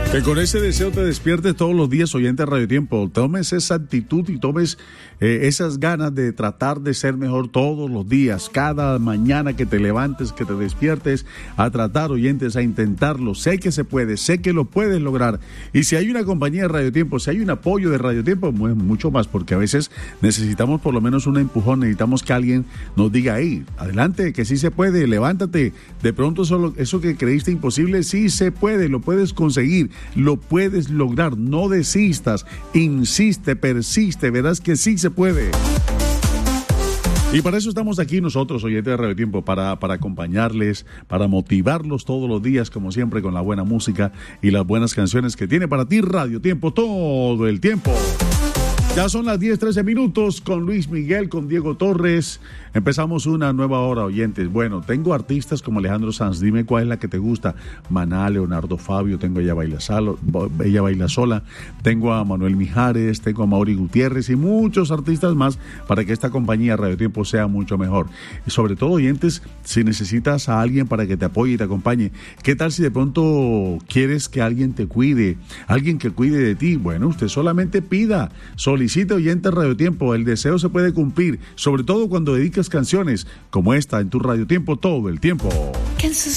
Que con ese deseo te despiertes todos los días, oyente de Radio Tiempo. Tomes esa actitud y tomes esas ganas de tratar de ser mejor todos los días. Cada mañana que te levantes, que te despiertes, a tratar, oyentes, a intentarlo. Sé que se puede, sé que lo puedes lograr. Y si hay una compañía de Radio Tiempo, si hay un apoyo de Radio Tiempo, mucho más, porque a veces necesitamos por lo menos un empujón, necesitamos que alguien nos diga, hey, adelante, que sí se puede, levántate. De pronto eso que creíste imposible, sí se puede, lo puedes conseguir. Lo puedes lograr, no desistas, insiste, persiste, verás que sí se puede. Y para eso estamos aquí nosotros, oyentes de Radio Tiempo, para acompañarles, para motivarlos todos los días, como siempre, con la buena música y las buenas canciones que tiene para ti Radio Tiempo todo el tiempo. Ya son las 10:13 minutos con Luis Miguel, con Diego Torres. Empezamos una nueva hora, oyentes. Bueno, tengo artistas como Alejandro Sanz. Dime cuál es la que te gusta. Maná, Leonardo Fabio, tengo Ella Baila Sola, tengo a Manuel Mijares, tengo a Mauri Gutiérrez y muchos artistas más para que esta compañía Radio Tiempo sea mucho mejor. Y sobre todo, oyentes, si necesitas a alguien para que te apoye y te acompañe, ¿qué tal si de pronto quieres que alguien te cuide, alguien que cuide de ti? Bueno, usted solamente pida, solicite, oyente Radio Tiempo, el deseo se puede cumplir, sobre todo cuando dedicas canciones como esta en tu Radio Tiempo todo el tiempo. Que en sus